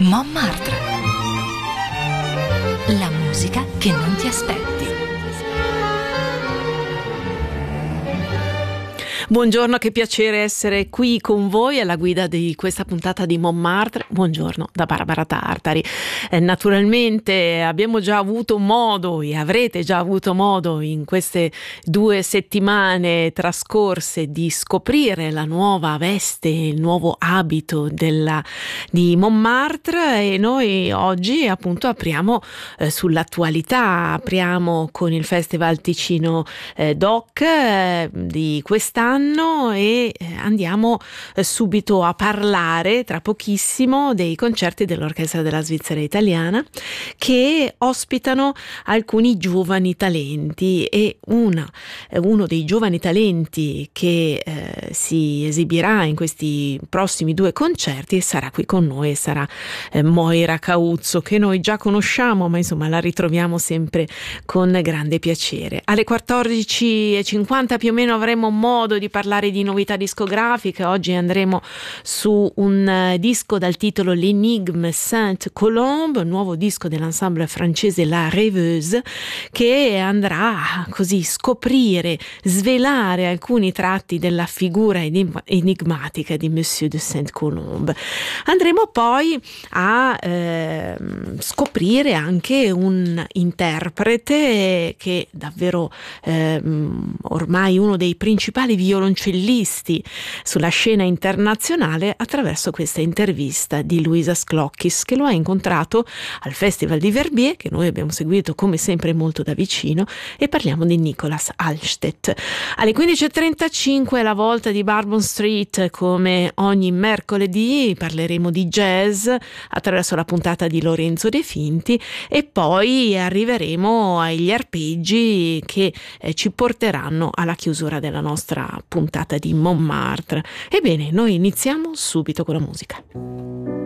Montmartre. La musica che non ti aspetti. Buongiorno, che piacere essere qui con voi alla guida di questa puntata di Montmartre. Buongiorno da Barbara Tartari. Naturalmente abbiamo già avuto modo e avrete già avuto modo in queste 2 settimane trascorse di scoprire la nuova veste, il nuovo abito di Montmartre, e noi oggi appunto apriamo sull'attualità, apriamo con il Festival Ticino Doc di quest'anno e andiamo subito a parlare tra pochissimo dei concerti dell'Orchestra della Svizzera Italiana, che ospitano alcuni giovani talenti, e uno dei giovani talenti che si esibirà in questi prossimi 2 concerti sarà qui con noi, sarà Moira Cauzzo, che noi già conosciamo, ma insomma la ritroviamo sempre con grande piacere. Alle 14:50 più o meno avremo modo di parlare di novità discografiche. Oggi andremo su un disco dal titolo L'Énigme Sainte-Colombe, un nuovo disco dell'ensemble francese La Rêveuse, che andrà a così scoprire, svelare alcuni tratti della figura enigmatica di Monsieur de Sainte-Colombe. Andremo poi a scoprire anche un interprete che davvero ormai uno dei principali violoncellisti sulla scena internazionale, attraverso questa intervista di Luisa Sclocchis, che lo ha incontrato al Festival di Verbier, che noi abbiamo seguito come sempre molto da vicino, e parliamo di Nicolas Halstead. Alle 15:35 è la volta di Bourbon Street. Come ogni mercoledì parleremo di jazz attraverso la puntata di Lorenzo De Finti, e poi arriveremo agli arpeggi che ci porteranno alla chiusura della nostra puntata di Montmartre. Ebbene, noi iniziamo subito con la musica.